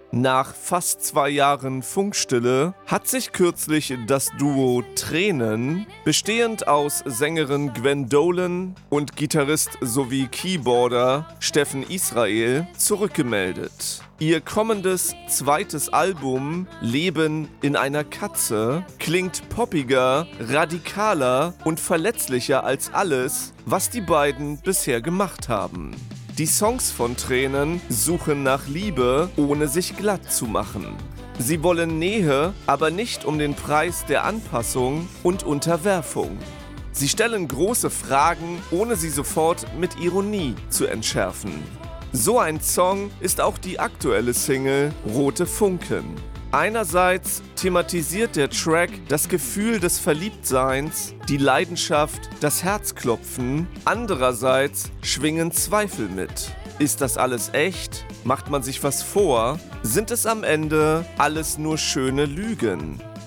Nach fast 2 Jahren Funkstille hat sich kürzlich das Duo Tränen, bestehend aus Sängerin Gwen Dolan und Gitarrist sowie Keyboarder Steffen Israel, zurückgemeldet. Ihr kommendes zweites Album Leben in einer Katze klingt poppiger, radikaler und verletzlicher als alles, was die beiden bisher gemacht haben. Die Songs von Tränen suchen nach Liebe, ohne sich glatt zu machen. Sie wollen Nähe, aber nicht um den Preis der Anpassung und Unterwerfung. Sie stellen große Fragen, ohne sie sofort mit Ironie zu entschärfen. So ein Song ist auch die aktuelle Single Rote Funken. Einerseits thematisiert der Track das Gefühl des Verliebtseins, die Leidenschaft, das Herzklopfen. Andererseits schwingen Zweifel mit. Ist das alles echt? Macht man sich was vor? Sind es am Ende alles nur schöne Lügen?